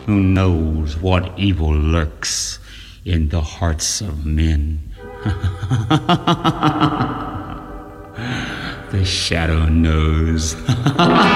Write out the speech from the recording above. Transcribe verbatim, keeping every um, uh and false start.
Who knows what evil lurks in the hearts of men? The shadow knows.